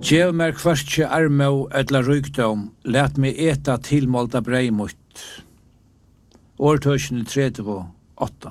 Gjev mer kvartje armau etla rykdom, let meg eta tilmålta brei mutt. Årtøysene 38.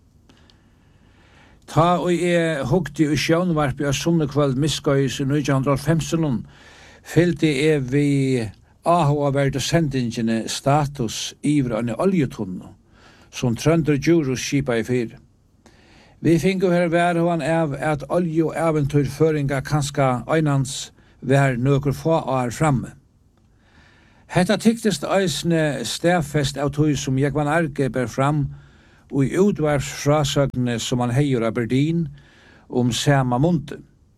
Ta og hugti i sjónvarpi av sunnekvöld miskøys i 1950, fylgdi vi AHA-verda sendingene status ivra en oljetunno, som Trønder Djurus skipa i fyr. Vi fingo her værhoan av at olje- og eventyrføringa kanska einans vær nøkur få år framme. Hetta tyktest eisne stafest av tøy som Jekvan Arge ber fram og i utvarpsfrasøgne som han heier av Berlin sama munte.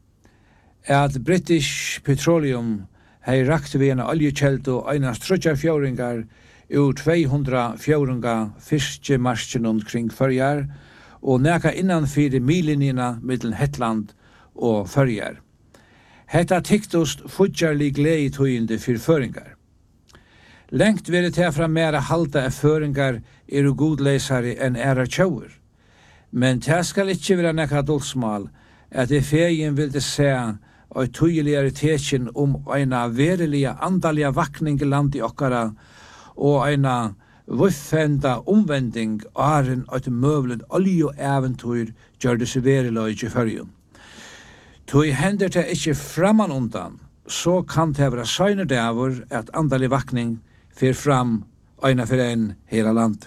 At British Petroleum hei rakt vi en oljekjeld og einast 30 fjøringar ur 200 fjøringa fiskemarsjen kring Førjar og neka innanfyr milinjena middel Hetland og Førjar. Hetta tyktost futjarlig glei tøyende fyr føringar. Lengt vil det fra mera halda føringar godleisare enn tjauer. Men det skal ikkje vera nekka dolsmal at fegin vil det se og tøyeligare tekjen eina verilige andaliga vakning i land i okkara og eina vuffenda omvending aren at møvlet olje-eventyr gjør det seg veriløy i fyrjun. Tøy hender det ikkje framan undan, så kan det være søgner davur at andalig vakning fyr fram eina for en hela land.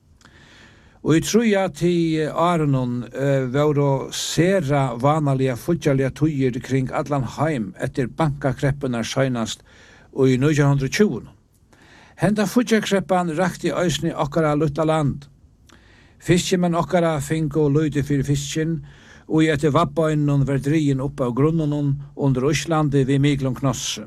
Og jeg tror at i Arenon var å sera vanalige futjalige tøyer kring allan heim etter bankakreppene søgnast og i 1920. Henda futjakreppan rakti øysni okkara lutta land. Fiskjemenn okkara fink og løyde fyrir fiskjen, og etter vabbainen var drien opp av grunnen under Øslandi ved Miklon Knosse.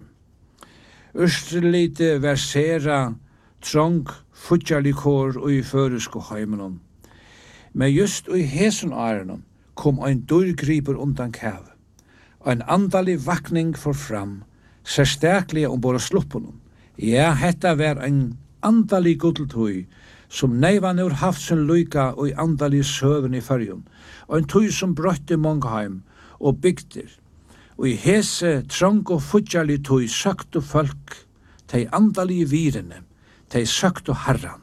Østerlite var sera trong futjalikår og i føresko heimenon. Men just i hesen åren kom ein dørgriper undan kæve. Ein andalig vakning for fram, sérstaklega bara sluppunum. Ja, hetta var ein andalig guddeltøy, som neivan ur haft sin lyka og i andalig søven i fyrjun, og en tøy som brøtte Mongheim og bygder. Og i hese trong og futjali tøy søktu folk, tei andalig virene, tei søktu harran.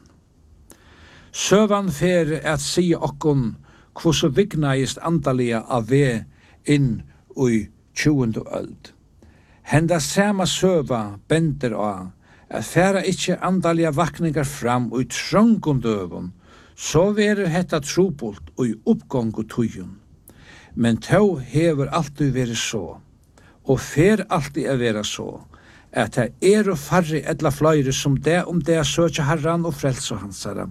Søvan fer at sige okkon hvordan vignaist andalia av ve inn i 20. øld. Henda sama søva bender av at færa ikkje andalia vakningar fram og i trångon døvun, så veru hetta trupult og i oppgång og tujun. Men tau hever alltid veri så, og fer alltid a vera så, at det og farri etla fløyre som det søkja harran og frelsa hansara.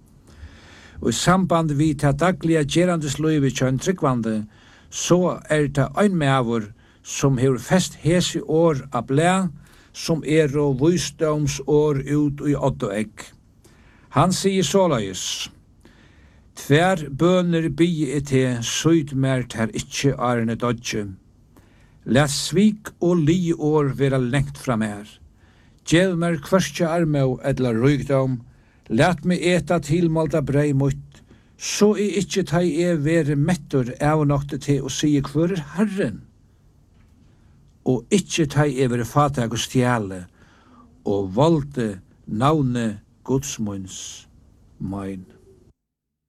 Og i samband vi til dagliga gerandesløyvi kjønn tryggvande, så det ein meavur som hever fest hesi år av blæ, som og vysdomsår ut i odd og egg. Han sier såleis: Tver bøner bie til, søyd mer ter ikkje arne dodje. Læt svik og li år vera lengt fra mer. Gjev mer kvarskje armau edla rygdom, læt meg eta tilmålta brei mutt, så ikkje tei vere mettur av nokte til å sige hver Herren, og ikkje tei vere fatag og stjæle, og valde navne Gudsmunds mein.